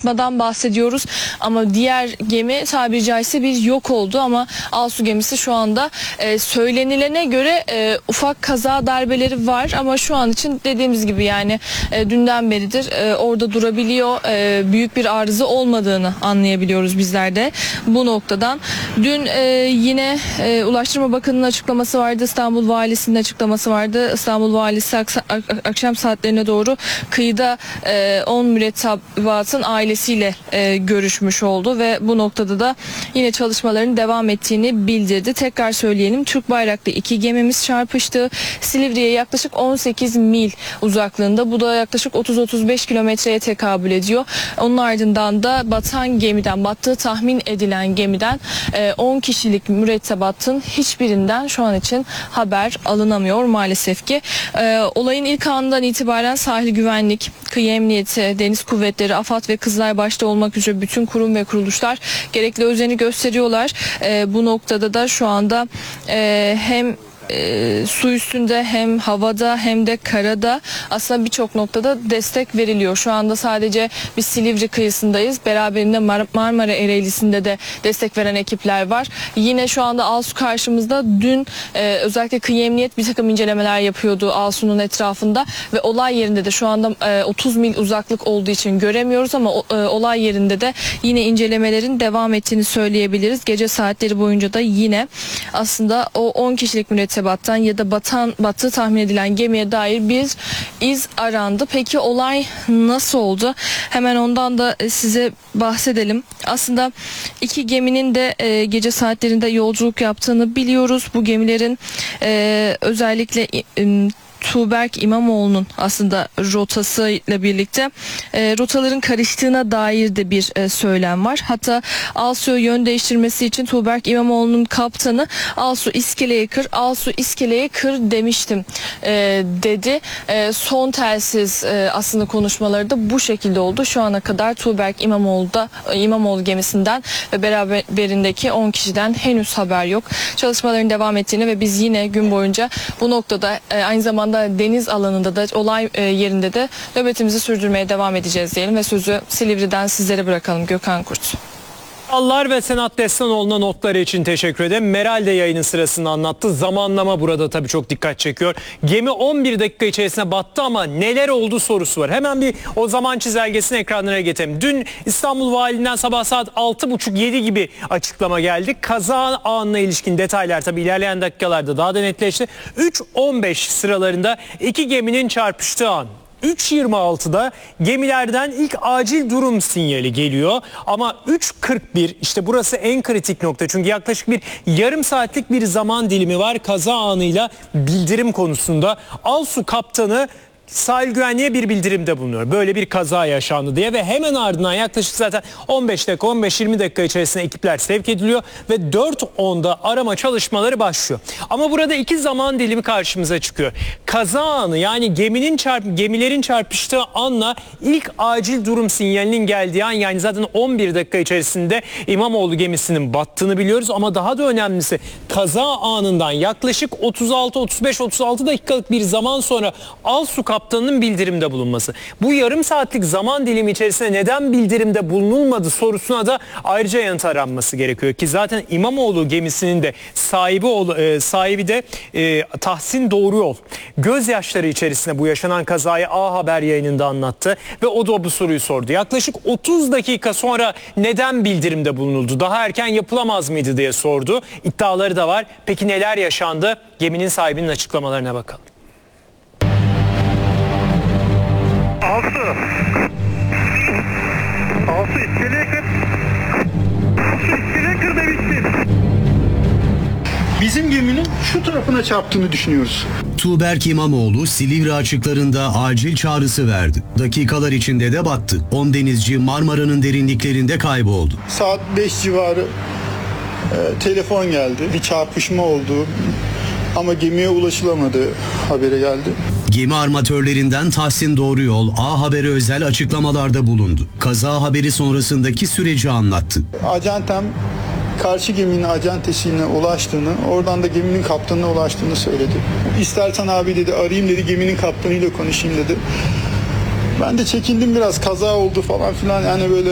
batmadan bahsediyoruz. Ama diğer gemi tabiri caizse bir yok oldu ama Alsu gemisi şu anda söylenilene göre ufak kaza darbeleri var ama şu an için dediğimiz gibi yani dünden beridir orada durabiliyor. Büyük bir arıza olmadığını anlayabiliyoruz bizler de bu noktadan. Dün yine Ulaştırma Bakanı'nın açıklaması vardı, İstanbul Valisi'nin açıklaması vardı. İstanbul Valisi akşam saatlerine doğru kıyıda 10 mürettebatın ailesiyle görüşmüş oldu ve bu noktada da yine çalışmaların devam ettiğini bildirdi. Tekrar söyleyelim, Türk bayraklı 2 gemimiz çarpıştı. Silivri'ye yaklaşık 18 mil uzaklığında. Bu da yaklaşık 30-35 kilometreye tekabül ediyor. Onun ardından da battığı tahmin edilen gemiden 10 kişilik mürettebatın hiçbirinden şu an için haber alınamıyor maalesef ki. Olayın ilk anından itibaren sahil güvenlik, kıyı emniyeti, deniz kuvvetleri, AFAD ve Kızılay başta olmak üzere bütün kurum ve kuruluşlar gerekli özeni gösteriyorlar. Bu noktada da şu anda hem su üstünde hem havada hem de karada aslında birçok noktada destek veriliyor. Şu anda sadece biz Silivri kıyısındayız. Beraberinde Marmara Ereğlisi'nde de destek veren ekipler var. Yine şu anda Alsu karşımızda. Dün özellikle kıyı emniyet bir takım incelemeler yapıyordu Alsu'nun etrafında ve olay yerinde de şu anda 30 mil uzaklık olduğu için göremiyoruz ama olay yerinde de yine incelemelerin devam ettiğini söyleyebiliriz. Gece saatleri boyunca da yine aslında o 10 kişilik mürettebattan ya da battığı tahmin edilen gemiye dair bir iz arandı. Peki olay nasıl oldu? Hemen ondan da size bahsedelim. Aslında 2 geminin de gece saatlerinde yolculuk yaptığını biliyoruz. Bu gemilerin özellikle Tuğberk İmamoğlu'nun aslında rotasıyla birlikte rotaların karıştığına dair de bir söylem var. Hatta Alsu'ya yön değiştirmesi için Tuğberk İmamoğlu'nun kaptanı Alsu iskeleye kır, Alsu iskeleye kır demiştim dedi. Son telsiz aslında konuşmaları da bu şekilde oldu. Şu ana kadar Tuğberk İmamoğlu gemisinden ve beraberindeki 10 kişiden henüz haber yok. Çalışmaların devam ettiğini ve biz yine gün boyunca bu noktada aynı zamanda deniz alanında da olay yerinde de nöbetimizi sürdürmeye devam edeceğiz diyelim ve sözü Silivri'den sizlere bırakalım. Gökhan Kurt. Allah ve Senat Destanoğlu'na notları için teşekkür ederim. Meral de yayının sırasında anlattı. Zamanlama burada tabii çok dikkat çekiyor. Gemi 11 dakika içerisinde battı ama neler oldu sorusu var. Hemen bir o zaman çizelgesini ekranlara getirelim. Dün İstanbul Valiliğinden sabah saat 6.30-7 gibi açıklama geldi. Kaza anına ilişkin detaylar tabii ilerleyen dakikalarda daha da netleşti. 3.15 sıralarında 2 geminin çarpıştığı an. 3.26'da gemilerden ilk acil durum sinyali geliyor ama 3.41 işte burası en kritik nokta çünkü yaklaşık bir yarım saatlik bir zaman dilimi var kaza anıyla bildirim konusunda. Alsu kaptanı sahil güvenliğe bir bildirimde bulunuyor. Böyle bir kaza yaşandı diye ve hemen ardından yaklaşık zaten 15 dakika 15-20 dakika içerisinde ekipler sevk ediliyor ve 4.10'da arama çalışmaları başlıyor. Ama burada 2 zaman dilimi karşımıza çıkıyor. Kaza anı yani gemilerin çarpıştığı anla ilk acil durum sinyalinin geldiği an yani zaten 11 dakika içerisinde İmamoğlu gemisinin battığını biliyoruz ama daha da önemlisi kaza anından yaklaşık 36-36 dakikalık bir zaman sonra Alsu kaptanının bildirimde bulunması. Bu yarım saatlik zaman dilimi içerisinde neden bildirimde bulunulmadı sorusuna da ayrıca yanıt aranması gerekiyor ki zaten İmamoğlu gemisinin de sahibi de Tahsin Doğruyol gözyaşları içerisinde bu yaşanan kazayı A Haber yayınında anlattı ve o da bu soruyu sordu. Yaklaşık 30 dakika sonra neden bildirimde bulunuldu? Daha erken yapılamaz mıydı diye sordu. İddiaları da var. Peki neler yaşandı? Geminin sahibinin açıklamalarına bakalım. Alsu iskeleye kır. Alsu iskeleye kır demiştim. Bizim geminin şu tarafına çarptığını düşünüyoruz. Tuğberk İmamoğlu Silivri açıklarında acil çağrısı verdi. Dakikalar içinde de battı. 10 denizci Marmara'nın derinliklerinde kayboldu. Saat 5 civarı telefon geldi. Bir çarpışma oldu ama gemiye ulaşılamadı haberi geldi. Gemi armatörlerinden Tahsin Doğruyol A Haber'e özel açıklamalarda bulundu. Kaza haberi sonrasındaki süreci anlattı. Acentem karşı geminin acentesine ulaştığını, oradan da geminin kaptanına ulaştığını söyledi. İstersen abi dedi arayayım dedi, geminin kaptanıyla konuşayım dedi. Ben de çekindim biraz, kaza oldu falan filan yani böyle